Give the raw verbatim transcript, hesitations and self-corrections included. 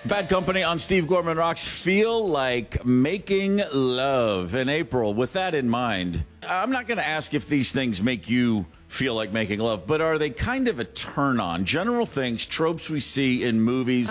Bad Company on Steve Gorman Rocks. Feel like making love in April. With that in mind, I'm not going to ask if these things make you feel like making love, but are they kind of a turn on? General things, tropes we see in movies